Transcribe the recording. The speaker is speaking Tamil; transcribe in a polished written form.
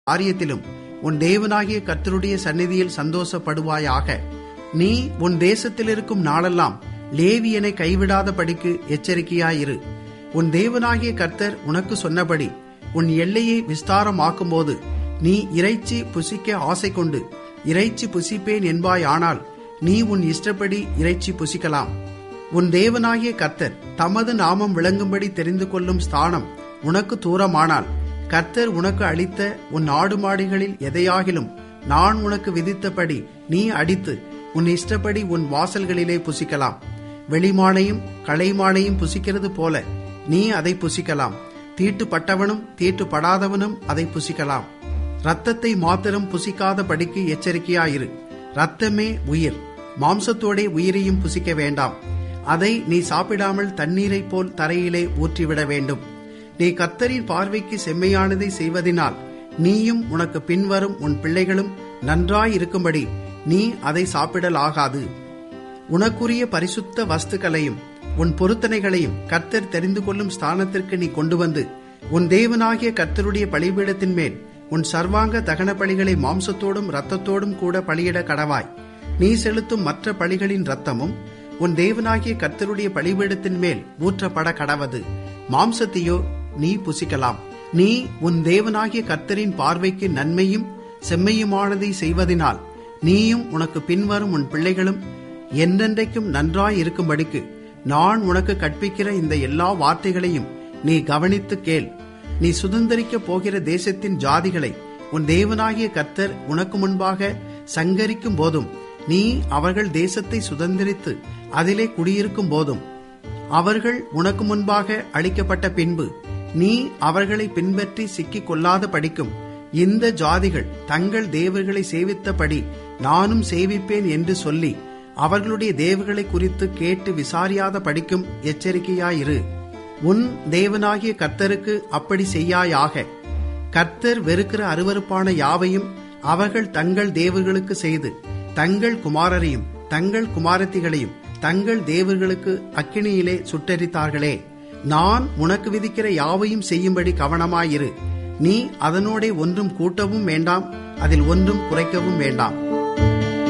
காரியத்திலும் உன் தேவனாகிய கர்த்தருடைய சந்நிதியில் சந்தோஷப்படுவாயாக. நீ உன் தேசத்தில் இருக்கும் நாளெல்லாம் லேவியனை கைவிடாத படிக்கு எச்சரிக்கையாயிரு. உன் தேவனாகிய கர்த்தர் உனக்கு சொன்னபடி உன் எல்லையை விஸ்தாரமாக்கும் போது நீ இறைச்சி புசிக்க ஆசை கொண்டு இறைச்சி புசிப்பேன் என்பாயானால் நீ உன் இஷ்டப்படி இறைச்சி புசிக்கலாம். உன் தேவனாகிய கர்த்தர் தமது நாமம் விளங்கும்படி தெரிந்து கொள்ளும் ஸ்தானம் உனக்கு தூரமானால் கர்த்தர் உனக்கு அளித்த உன் ஆடு மாடுகளில் எதையாகிலும் நான் உனக்கு விதித்தபடி நீ அடித்து உன் இஷ்டப்படி உன் வாசல்களிலே புசிக்கலாம். வெளிமானையும் களைமானையும் புசிக்கிறது போல நீ அதை புசிக்கலாம். தீட்டுப்பட்டவனும் தீட்டுப்படாதவனும் அதை புசிக்கலாம். இரத்தத்தை மாத்திரம் புசிக்காத படிக்கு எச்சரிக்கையாயிரு. இரத்தமே உயிர், மாம்சத்தோடே உயிரையும் புசிக்க வேண்டாம். அதை நீ சாப்பிடாமல் தண்ணீரை போல் தரையிலே ஊற்றிவிட வேண்டும். நீ கர்த்தரின் பார்வைக்கு செம்மையானதை செய்வதினால் நீயும் உனக்கு பின்வரும் உன் பிள்ளைகளும் நன்றாயிருக்கும்படி நீ அதை சாப்பிடலாகாது. உனக்குரிய பரிசுத்த வஸ்துக்களையும் உன் பொருத்தனைகளையும் கர்த்தர் தெரிந்து கொள்ளும் ஸ்தானத்திற்கு நீ கொண்டு வந்து உன் தேவனாகிய கர்த்தருடைய பலிபீடத்தின் மேல் உன் சர்வாங்க தகன பலிகளை மாம்சத்தோடும் இரத்தத்தோடும் கூட பலியிட கடவாய். நீ செலுத்தும் மற்ற பலிகளின் இரத்தமும் உன் தேவனாகிய கர்த்தருடைய பலிபீடத்தின் மேல் ஊற்றப்பட கடவது. மாம்சத்தையோ நீ புசிக்கலாம். நீ உன் தேவனாகிய கர்த்தரின் பார்வைக்கு நன்மையும் செம்மையுமானதை செய்வதினால் நீயும் உனக்கு பின்வரும் உன் பிள்ளைகளும் என்றென்றைக்கும் நன்றாய் இருக்கும்படிக்கு நான் உனக்கு கற்பிக்கிற இந்த எல்லா வார்த்தைகளையும் நீ கவனித்து கேள். நீ சுதந்தரிக்க போகிற தேசத்தின் ஜாதிகளை உன் தேவனாகிய கர்த்தர் உனக்கு முன்பாக சங்கரிக்கும் போதும் நீ அவர்கள் தேசத்தை சுதந்தரித்து அதிலே குடியிருக்கும் போதும் அவர்கள் உனக்கு முன்பாக அளிக்கப்பட்ட பின்பு நீ அவர்களை பின்பற்றி சிக்கிக் கொள்ளாத படிக்கும் இந்த ஜாதிகள் தங்கள் தேவர்களை சேவித்தபடி நானும் சேவிப்பேன் என்று சொல்லி அவர்களுடைய தேவர்களை குறித்து கேட்டு விசாரியாத படிக்கும் எச்சரிக்கையாயிரு. உன் தேவனாகிய கர்த்தருக்கு அப்படி செய்யாயாக. கர்த்தர் வெறுக்கிற அருவருப்பான யாவையும் அவர்கள் தங்கள் தேவர்களுக்கு செய்து தங்கள் குமாரரையும் தங்கள் குமாரத்திகளையும் தங்கள் தேவர்களுக்கு அக்கினியிலே சுட்டெரித்தார்களே. நான் உனக்கு விதிக்கிற யாவையும் செய்யும்படி கவனமாயிரு. நீ அதனோடே ஒன்றும் கூட்டவும் வேண்டாம், அதில் ஒன்றும் குறைக்கவும் வேண்டாம்.